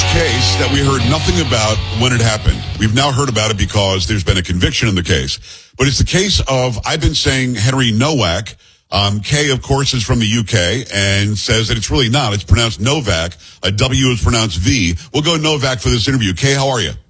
case that we heard nothing about when it happened. We've now heard about it because there's been a conviction in the case. But it's the case of, I've been saying Henry Nowak. Kay, of course, is from the UK and says that it's really not. It's pronounced Novak. A W is pronounced V. We'll go Novak for this interview. Kay, how are you?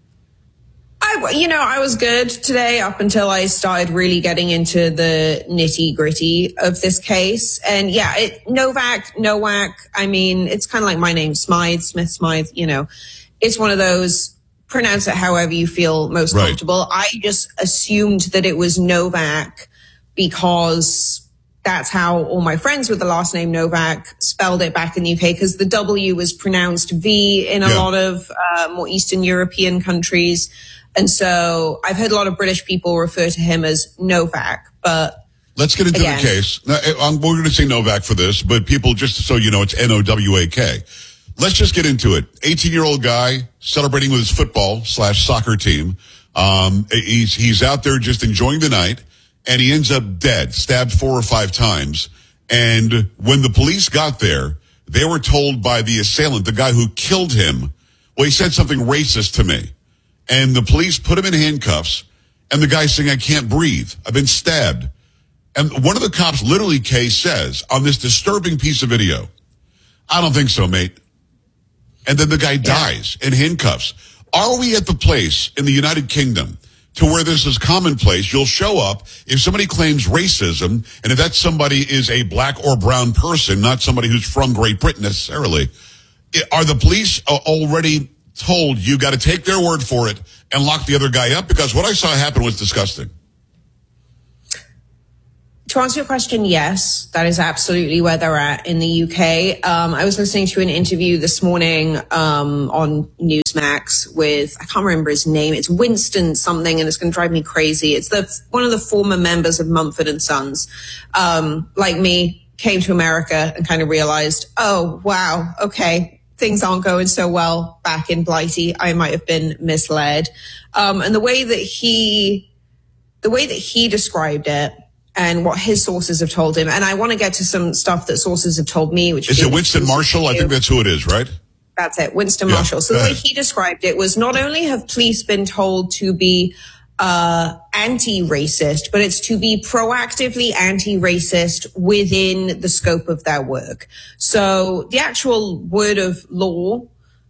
I was good today up until I started really getting into the nitty gritty of this case. And yeah, Nowak, I mean, it's kind of like my name, Smythe, Smith-Smythe, it's one of those, pronounce it however you feel most comfortable. I just assumed that it was Novak because that's how all my friends with the last name Novak spelled it back in the UK, because the W was pronounced V in a lot of more Eastern European countries. And so I've heard a lot of British people refer to him as Novak, but let's get into the case. Now, we're going to say Novak for this, but people, just so you know, it's Nowak. Let's just get into it. 18-year-old guy celebrating with his football/soccer team. He's out there just enjoying the night, and he ends up dead, stabbed 4 or 5 times. And when the police got there, they were told by the assailant, the guy who killed him, well, he said something racist to me. And the police put him in handcuffs, and the guy's saying, I can't breathe. I've been stabbed. And one of the cops literally, Kay, says on this disturbing piece of video, I don't think so, mate. And then the guy dies in handcuffs. Are we at the place in the United Kingdom to where this is commonplace? You'll show up if somebody claims racism, and if that somebody is a black or brown person, not somebody who's from Great Britain necessarily. Are the police already told you got to take their word for it and lock the other guy up? Because what I saw happen was disgusting. To answer your question, yes, that is absolutely where they're at in the UK. I was listening to an interview this morning on Newsmax with, I can't remember his name. It's Winston something, and it's going to drive me crazy. It's one of the former members of Mumford and Sons, like me, came to America and kind of realized, oh, wow, okay, things aren't going so well back in Blighty. I might have been misled. And the way that he described it and what his sources have told him, and I want to get to some stuff that sources have told me, which is it Winston Marshall? I think that's who it is, right? That's it, Winston Marshall. So the way he described it was, not only have police been told to be anti-racist, but it's to be proactively anti-racist within the scope of their work. So the actual word of law,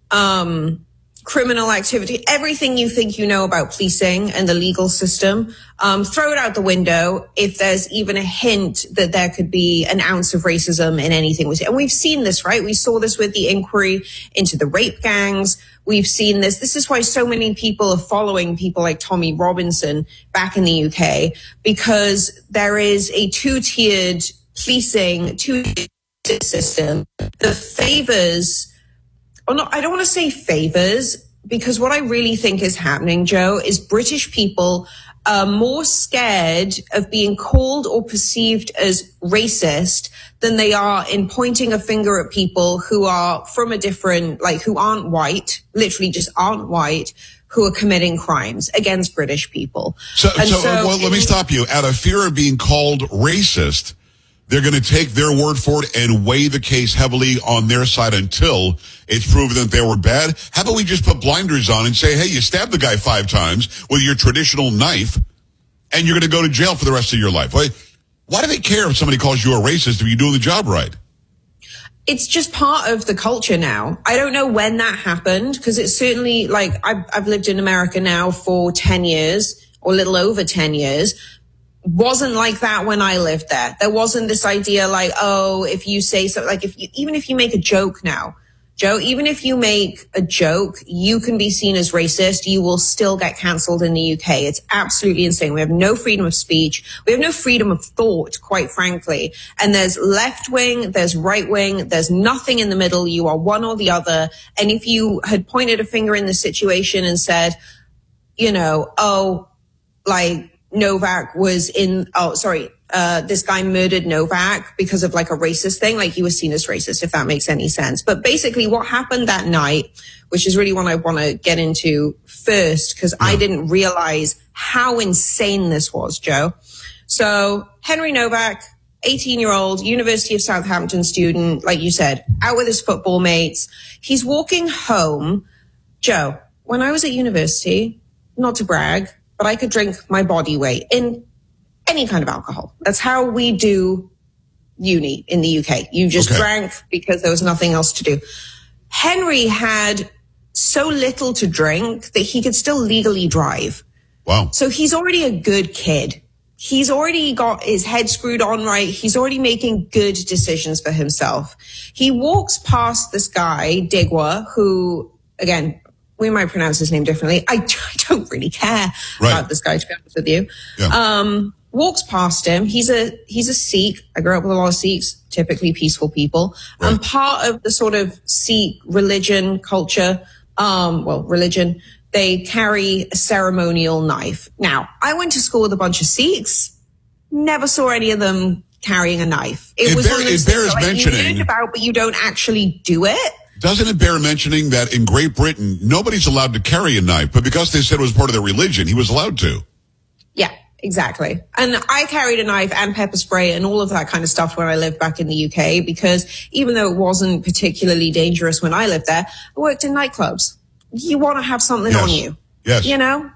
criminal activity, everything you think you know about policing and the legal system, throw it out the window if there's even a hint that there could be an ounce of racism in anything we see. And we've seen this, right? We saw this with the inquiry into the rape gangs. We've seen this. This is why so many people are following people like Tommy Robinson back in the UK, because there is a two-tiered policing, two-tiered system that favors, or not, I don't want to say favors, because what I really think is happening, Joe, is British people are more scared of being called or perceived as racist than they are in pointing a finger at people who are from a different, like, who aren't white, literally just aren't white, who are committing crimes against British people. So let me stop you. Out of fear of being called racist, they're going to take their word for it and weigh the case heavily on their side until it's proven that they were bad. How about we just put blinders on and say, hey, you stabbed the guy 5 times with your traditional knife, and you're going to go to jail for the rest of your life? Why do they care if somebody calls you a racist if you're doing the job right? It's just part of the culture now. I don't know when that happened, because it's certainly, like, I've lived in America now for 10 years, or a little over 10 years. Wasn't like that when I lived there. There wasn't this idea like, oh, if you say something, like, even if you make a joke now, Joe, even if you make a joke, you can be seen as racist. You will still get cancelled in the UK. It's absolutely insane. We have no freedom of speech. We have no freedom of thought, quite frankly. And there's left wing, there's right wing, there's nothing in the middle. You are one or the other. And if you had pointed a finger in the situation and said, Novak was this guy murdered Novak because of like a racist thing, like he was seen as racist, if that makes any sense. But basically what happened that night, which is really what I want to get into first, because I didn't realize how insane this was, Joe. So Henry Nowak, 18-year-old University of Southampton student, like you said, out with his football mates. He's walking home. Joe, when I was at university, not to brag, but I could drink my body weight in any kind of alcohol. That's how we do uni in the UK. You just drank because there was nothing else to do. Henry had so little to drink that he could still legally drive. Wow. So he's already a good kid. He's already got his head screwed on right. He's already making good decisions for himself. He walks past this guy, Digwa, who, again, we might pronounce his name differently. I don't really care about this guy, to be honest with you. Yeah. Walks past him. He's a Sikh. I grew up with a lot of Sikhs, typically peaceful people. Right. And part of the sort of Sikh religion culture, religion, they carry a ceremonial knife. Now, I went to school with a bunch of Sikhs. Never saw any of them carrying a knife. It was one of those things like you learn about, but you don't actually do it. Doesn't it bear mentioning that in Great Britain, nobody's allowed to carry a knife, but because they said it was part of their religion, he was allowed to. Yeah, exactly. And I carried a knife and pepper spray and all of that kind of stuff when I lived back in the UK, because even though it wasn't particularly dangerous when I lived there, I worked in nightclubs. You want to have something on you. Yes. You know?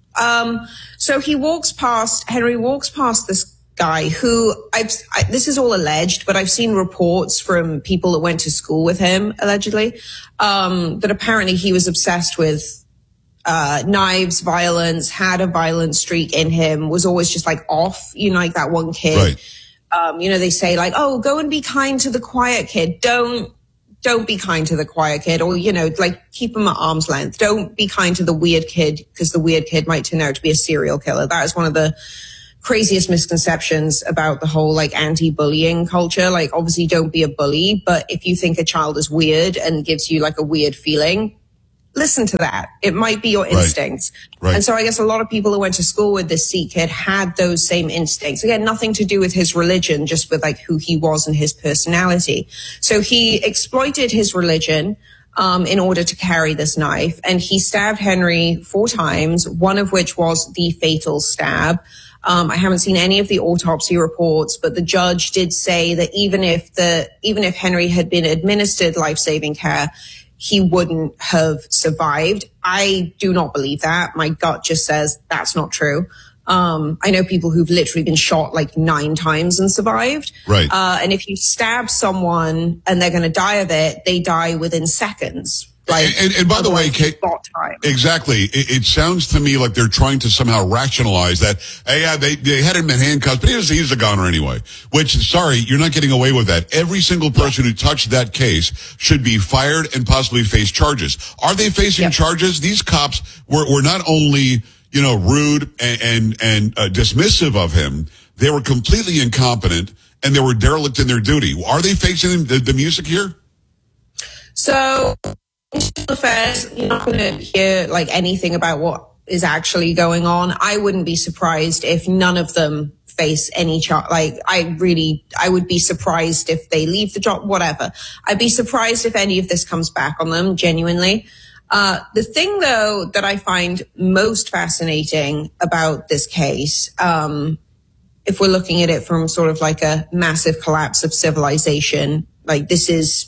So Henry walks past this guy who this is all alleged, but I've seen reports from people that went to school with him, allegedly, that apparently he was obsessed with knives, violence, had a violent streak in him, was always just like off, like that one kid. Right. They say like, oh, go and be kind to the quiet kid. Don't be kind to the quiet kid, or, like keep him at arm's length. Don't be kind to the weird kid, because the weird kid might turn out to be a serial killer. That is one of the craziest misconceptions about the whole like anti-bullying culture. Like, obviously don't be a bully, but if you think a child is weird and gives you like a weird feeling, listen to that. It might be your instincts. Right. And so I guess a lot of people who went to school with this Sikh kid had those same instincts. Again, nothing to do with his religion, just with like who he was and his personality. So he exploited his religion in order to carry this knife, and he stabbed Henry 4 times, one of which was the fatal stab. I haven't seen any of the autopsy reports, but the judge did say that even if Henry had been administered life-saving care, he wouldn't have survived. I do not believe that. My gut just says that's not true. I know people who've literally been shot like 9 times and survived. Right. And if you stab someone and they're going to die of it, they die within seconds. Like, and by the way, Kate, exactly. It sounds to me like they're trying to somehow rationalize that. Hey, yeah, they had him in handcuffs, but he's a goner anyway. Which, sorry, you're not getting away with that. Every single person who touched that case should be fired and possibly face charges. Are they facing charges? These cops were not only, rude and dismissive of him, they were completely incompetent and they were derelict in their duty. Are they facing the music here? So, affairs, you're not going to hear like anything about what is actually going on. I wouldn't be surprised if none of them face any charge. Like, I would be surprised if they leave the job, whatever. I'd be surprised if any of this comes back on them, genuinely. The thing though that I find most fascinating about this case, if we're looking at it from sort of like a massive collapse of civilization, like this is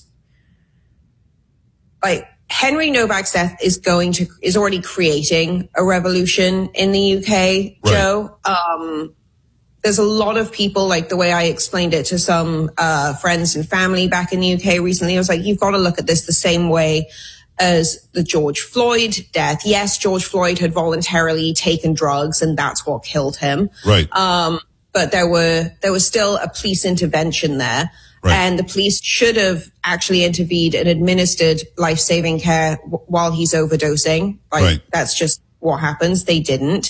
like, Henry Novak's death is already creating a revolution in the UK, right. Joe. There's a lot of people, like the way I explained it to some friends and family back in the UK recently, I was like, you've got to look at this the same way as the George Floyd death. Yes, George Floyd had voluntarily taken drugs and that's what killed him. Right. But there was still a police intervention there. Right. And the police should have actually intervened and administered life-saving care while he's overdosing. Like, right. That's just what happens. They didn't.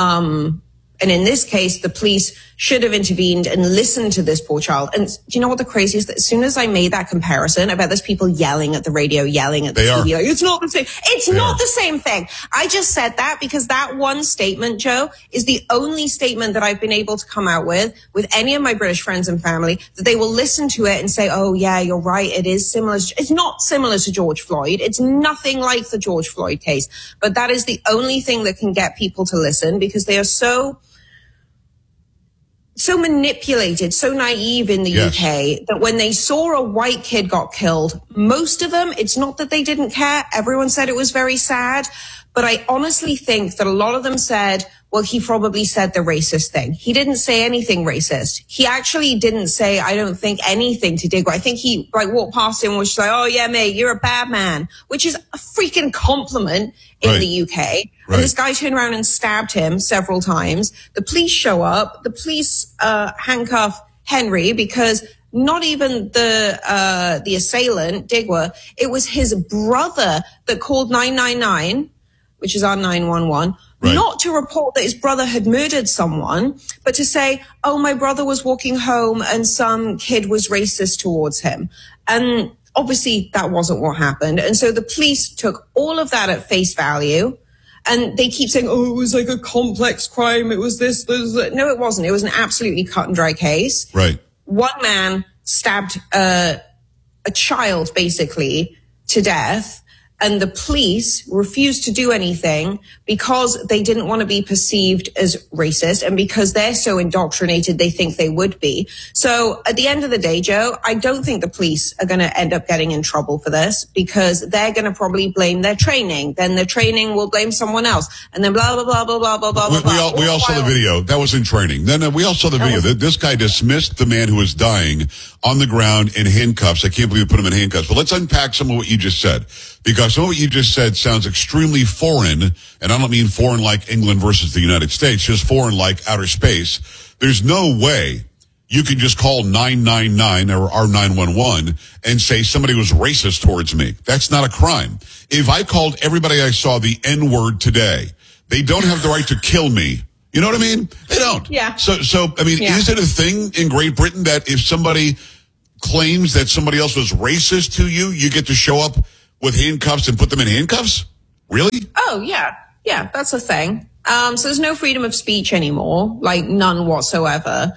And in this case, the police should have intervened and listened to this poor child. And do you know what the craziest? As soon as I made that comparison, I bet there's people yelling at the radio, yelling at the TV. Like, it's not the same. It's not the same thing. I just said that because that one statement, Joe, is the only statement that I've been able to come out with any of my British friends and family, that they will listen to it and say, oh yeah, you're right. It is similar. It's not similar to George Floyd. It's nothing like the George Floyd case. But that is the only thing that can get people to listen, because they are so so manipulated, so naive in the UK that when they saw a white kid got killed, most of them, it's not that they didn't care. Everyone said it was very sad. But I honestly think that a lot of them said, well, he probably said the racist thing. He didn't say anything racist. He actually didn't say, I don't think, anything to Digweed. I think he walked past him and was just like, oh yeah, mate, you're a bad man, which is a freaking compliment in the UK. Right. And this guy turned around and stabbed him several times. The police show up. The police handcuff Henry because not even the assailant, Digweed, it was his brother that called 999, which is our 911, not to report that his brother had murdered someone, but to say, oh, my brother was walking home and some kid was racist towards him. And obviously that wasn't what happened. And so the police took all of that at face value. And they keep saying, oh, it was like a complex crime. It was this. No, it wasn't. It was an absolutely cut and dry case. Right. One man stabbed a child, basically, to death. And the police refused to do anything because they didn't want to be perceived as racist and because they're so indoctrinated they think they would be. So at the end of the day, Joe, I don't think the police are going to end up getting in trouble for this because they're going to probably blame their training. Then the training will blame someone else. And then blah, blah, blah, blah, blah, blah, blah, blah. We all saw the video. That was in training. Then we all saw the video. This guy dismissed the man who was dying on the ground in handcuffs. I can't believe we put him in handcuffs. But let's unpack some of what you just said. Because some of what you just said sounds extremely foreign, and I don't mean foreign like England versus the United States, just foreign like outer space. There's no way you can just call 999 or our 911 and say somebody was racist towards me. That's not a crime. If I called everybody I saw the N-word today, they don't have the right to kill me. You know what I mean? They don't. Yeah. So I mean, is it a thing in Great Britain that if somebody claims that somebody else was racist to you, you get to show up with handcuffs and put them in handcuffs? Really? Oh, yeah. Yeah, that's a thing. So there's no freedom of speech anymore, like none whatsoever.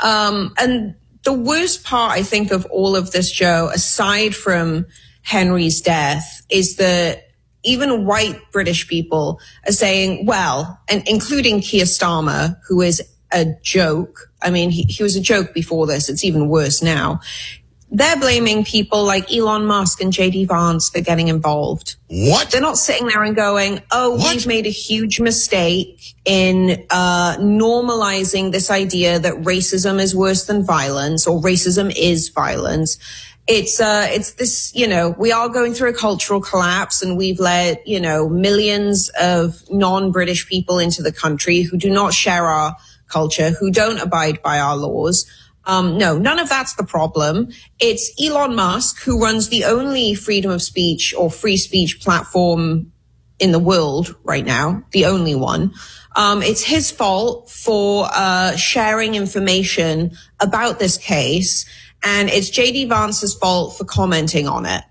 And the worst part, I think, of all of this, Joe, aside from Henry's death, is that even white British people are saying, well, and including Keir Starmer, who is a joke. I mean, he was a joke before this. It's even worse now. They're blaming people like Elon Musk and JD Vance for getting involved. What? They're not sitting there and going, oh, we've made a huge mistake in normalizing this idea that racism is worse than violence or racism is violence. It's this, we are going through a cultural collapse and we've let, millions of non-British people into the country who do not share our culture, who don't abide by our laws. No, none of that's the problem. It's Elon Musk who runs the only freedom of speech or free speech platform in the world right now, the only one. It's his fault for sharing information about this case, and it's JD Vance's fault for commenting on it.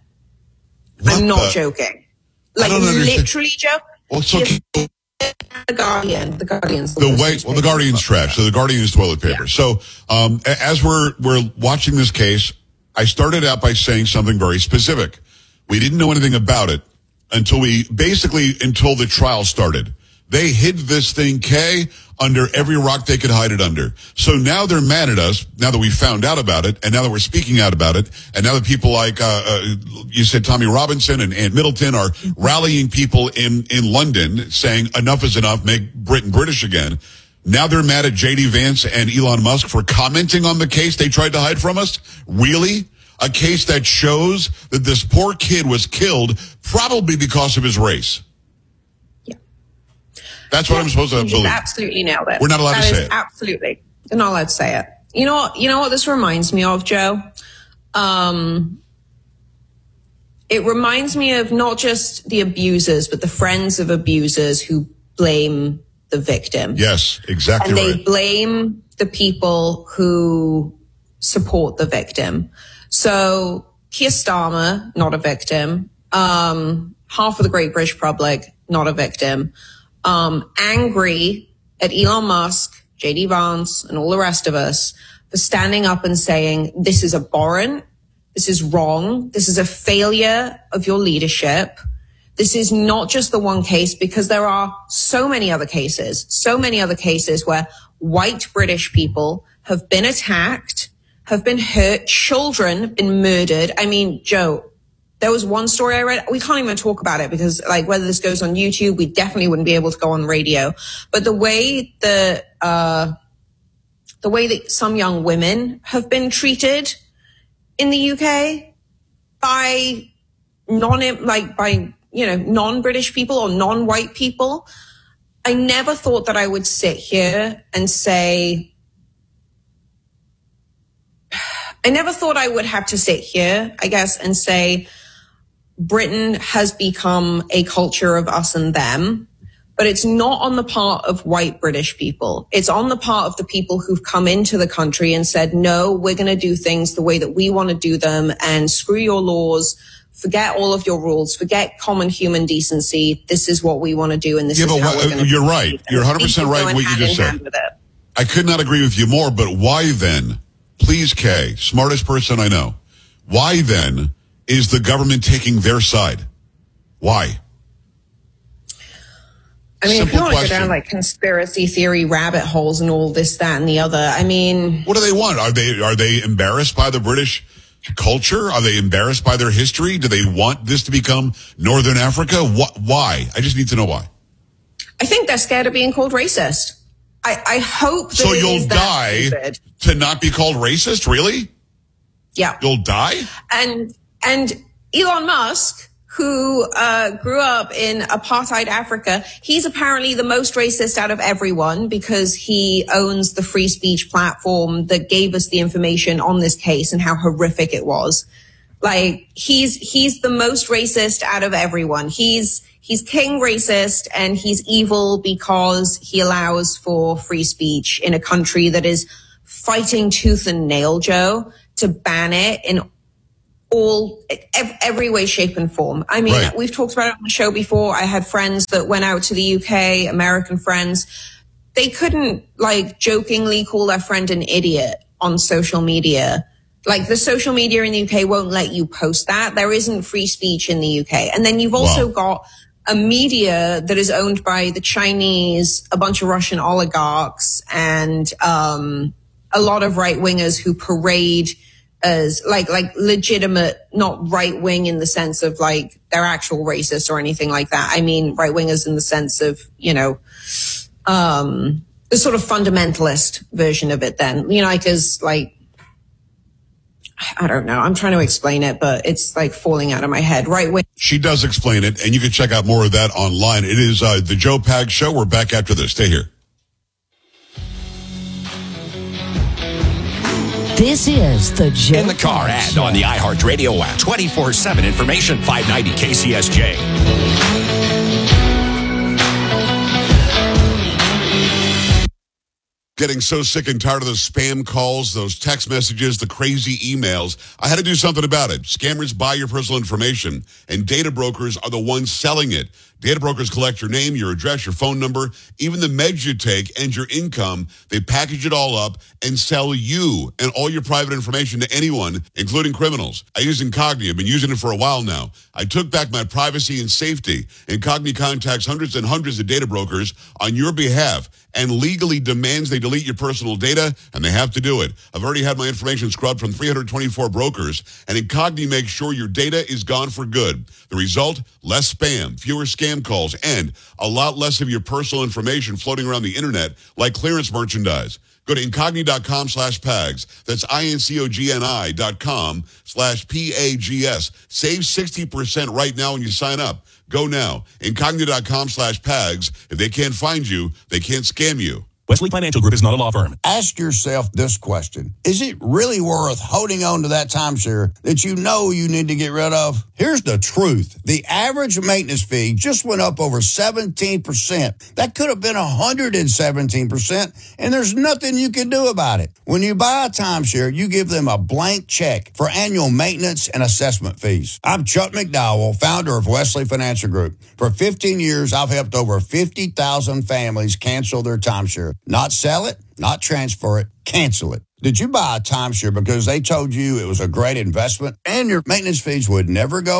I'm not joking. Like literally, Joe. Well, so The Guardian's the Guardian's trash. So the Guardian is toilet paper. Yeah. So, as we're watching this case, I started out by saying something very specific. We didn't know anything about it until the trial started. They hid this thing, Kay, under every rock they could hide it under. So now they're mad at us, now that we found out about it, and now that we're speaking out about it, and now that people like, you said Tommy Robinson and Ant Middleton are rallying people in London saying enough is enough, make Britain British again. Now they're mad at JD Vance and Elon Musk for commenting on the case they tried to hide from us? Really? A case that shows that this poor kid was killed probably because of his race. That's what I'm supposed to believe. Absolutely nailed it. We're not allowed to say it. Absolutely. You're not allowed to say it. You know what this reminds me of, Joe? It reminds me of not just the abusers, but the friends of abusers who blame the victim. Yes, exactly right. And they blame the people who support the victim. So Keir Starmer, not a victim. Half of the Great British public, not a victim. Angry at Elon Musk, JD Vance, and all the rest of us for standing up and saying, this is abhorrent, this is wrong, this is a failure of your leadership. This is not just the one case, because there are so many other cases where white British people have been attacked, have been hurt, children been murdered. I mean, Joe, there was one story I read. We can't even talk about it because, like, whether this goes on YouTube, we definitely wouldn't be able to go on radio. But the way that some young women have been treated in the UK by non-British people or non-white people, I never thought that I would sit here and say, I never thought I would have to sit here, I guess, and say, Britain has become a culture of us and them, but it's not on the part of white British people. It's on the part of the people who've come into the country and said, no, we're going to do things the way that we want to do them, and screw your laws, forget all of your rules, forget common human decency. This is what we want to do, and this is how we're going to You're right. You're 100% right in what you just said. I could not agree with you more, but why then, please, Kay, smartest person I know, why then is the government taking their side? Why? I mean, if you want to go down like conspiracy theory rabbit holes and all this, that, and the other, I mean, what do they want? Are they embarrassed by the British culture? Are they embarrassed by their history? Do they want this to become Northern Africa? Why? I just need to know why. I think they're scared of being called racist. I hope that so you'll die to not be called racist. Really? Yeah, you'll die. And Elon Musk, who grew up in apartheid Africa, he's apparently the most racist out of everyone because he owns the free speech platform that gave us the information on this case and how horrific it was. Like, he's the most racist out of everyone. He's king racist, and he's evil because he allows for free speech in a country that is fighting tooth and nail, Joe, to ban it in every way, shape, and form. I mean, right. We've talked about it on the show before. I had friends that went out to the UK, American friends. They couldn't, like, jokingly call their friend an idiot on social media. Like, the social media in the UK won't let you post that. There isn't free speech in the UK. And then you've also got a media that is owned by the Chinese, a bunch of Russian oligarchs, and a lot of right-wingers who parade as like legitimate, not right wing in the sense of like they're actual racists or anything like that. I mean, right wingers in the sense of, you know, the sort of fundamentalist version of it then, you know, like as like, I don't know. I'm trying to explain it, but it's like falling out of my head. Right wing. She does explain it, and you can check out more of that online. It is the Joe Pags Show. We're back after this. Stay here. This is the Joe in the car and on the iHeartRadio app. 24/7 information, 590 KCSJ. Getting so sick and tired of those spam calls, those text messages, the crazy emails. I had to do something about it. Scammers buy your personal information, and data brokers are the ones selling it. Data brokers collect your name, your address, your phone number, even the meds you take and your income. They package it all up and sell you and all your private information to anyone, including criminals. I use Incogni. I've been using it for a while now. I took back my privacy and safety. Incogni contacts hundreds and hundreds of data brokers on your behalf and legally demands they delete your personal data, and they have to do it. I've already had my information scrubbed from 324 brokers, and Incogni makes sure your data is gone for good. The result? Less spam, fewer scam calls, and a lot less of your personal information floating around the internet like clearance merchandise. Go to Incogni.com/Pags. That's INCOGNI.com/PAGS. Save 60% right now when you sign up. Go now. Incogni.com/Pags. If they can't find you, they can't scam you. Wesley Financial Group is not a law firm. Ask yourself this question. Is it really worth holding on to that timeshare that you know you need to get rid of? Here's the truth. The average maintenance fee just went up over 17%. That could have been 117%, and there's nothing you can do about it. When you buy a timeshare, you give them a blank check for annual maintenance and assessment fees. I'm Chuck McDowell, founder of Wesley Financial Group. For 15 years, I've helped over 50,000 families cancel their timeshare. Not sell it, not transfer it, cancel it. Did you buy a timeshare because they told you it was a great investment and your maintenance fees would never go up?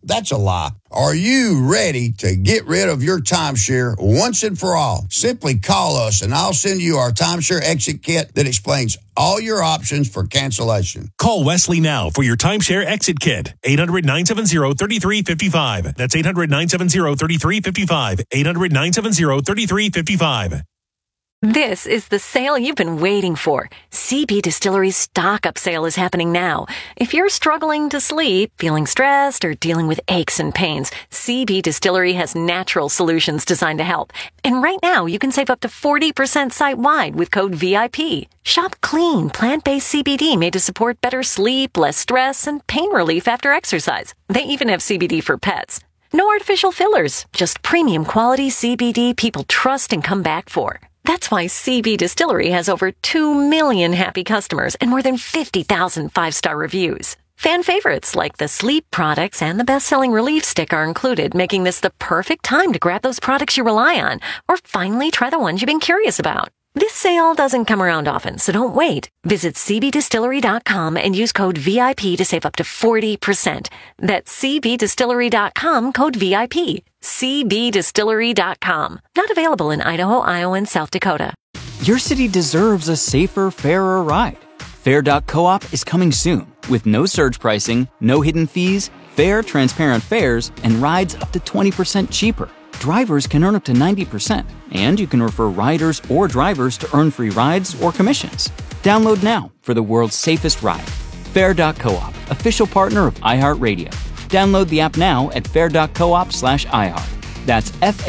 That's a lie. Are you ready to get rid of your timeshare once and for all? Simply call us and I'll send you our timeshare exit kit that explains all your options for cancellation. Call Wesley now for your timeshare exit kit. 800-970-3355. That's 800-970-3355. 800-970-3355. This is the sale you've been waiting for. CB Distillery's stock-up sale is happening now. If you're struggling to sleep, feeling stressed, or dealing with aches and pains, CB Distillery has natural solutions designed to help. And right now, you can save up to 40% site-wide with code VIP. Shop clean, plant-based CBD made to support better sleep, less stress, and pain relief after exercise. They even have CBD for pets. No artificial fillers, just premium quality CBD people trust and come back for. That's why CB Distillery has over 2 million happy customers and more than 50,000 5-star reviews. Fan favorites like the sleep products and the best-selling relief stick are included, making this the perfect time to grab those products you rely on or finally try the ones you've been curious about. This sale doesn't come around often, so don't wait. Visit cbdistillery.com and use code VIP to save up to 40%. That's cbdistillery.com, code VIP. cbdistillery.com. Not available in Idaho, Iowa, and South Dakota. Your city deserves a safer, fairer ride. Fair.coop is coming soon with no surge pricing, no hidden fees, fair, transparent fares, and rides up to 20% cheaper. Drivers can earn up to 90%, and you can refer riders or drivers to earn free rides or commissions. Download now for the world's safest ride. Fair.coop, official partner of iHeartRadio. Download the app now at fair.coop/iHeart. That's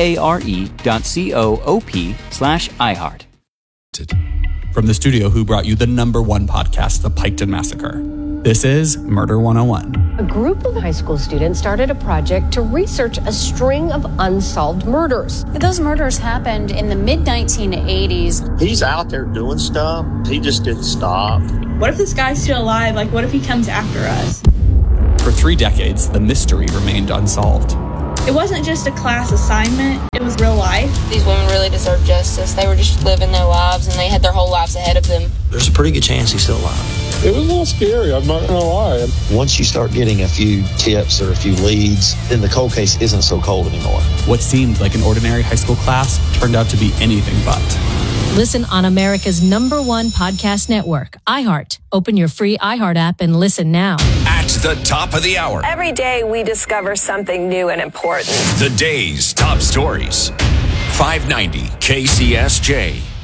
FARE.coop/iHeart. From the studio who brought you the #1 podcast, The Piketon Massacre. This is Murder 101. A group of high school students started a project to research a string of unsolved murders. Those murders happened in the mid-1980s. He's out there doing stuff. He just didn't stop. What if this guy's still alive? Like, what if he comes after us? For 3 decades, the mystery remained unsolved. It wasn't just a class assignment, it was real life. These women really deserve justice. They were just living their lives, and they had their whole lives ahead of them. There's a pretty good chance he's still alive. It was a little scary, I'm not going to lie. Once you start getting a few tips or a few leads, then the cold case isn't so cold anymore. What seemed like an ordinary high school class turned out to be anything but. Listen on America's #1 podcast network, iHeart. Open your free iHeart app and listen now. At the top of the hour. Every day we discover something new and important. The day's top stories. 590 KCSJ.